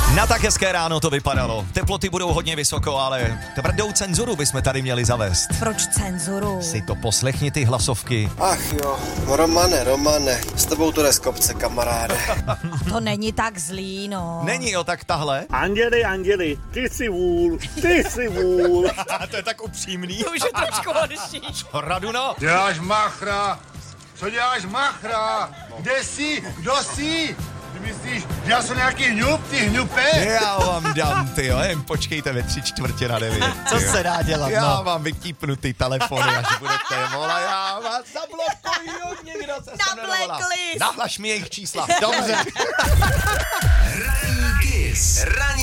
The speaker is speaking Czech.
Na tak hezké ráno to vypadalo. Teploty budou hodně vysoko, ale tvrdou cenzuru bychom tady měli zavést. Proč cenzuru? Si to poslechni ty hlasovky. Ach jo, Romane, s tebou to jde z kopce, kamaráde. To není tak zlý, no. Není jo, tak tahle? Anděli, ty jsi vůl. To je tak upřímný. To už je trošku horší. Raduno? Děláš machra? Co děláš machra? Kde jsi? Kdo jsi? Ty myslíš, že já jsem nějaký hňup, ty hňupe? Já vám dám, tyjo, jen počkejte ve 8:45. Co se dá dělat, Já vám vytípnu ty telefony, až budete volat, já vás zablokuju, nikdo se sem nedovolá. Blacklist. Nahlaš mi jejich čísla. Dobře. Ranní Kiss.